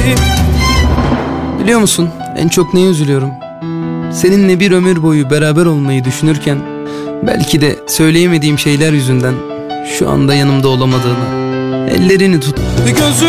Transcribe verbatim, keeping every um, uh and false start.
Biliyor musun en çok neye üzülüyorum? Seninle bir ömür boyu beraber olmayı düşünürken belki de söyleyemediğim şeyler yüzünden şu anda yanımda olamadığını. Ellerini tut. Gözüm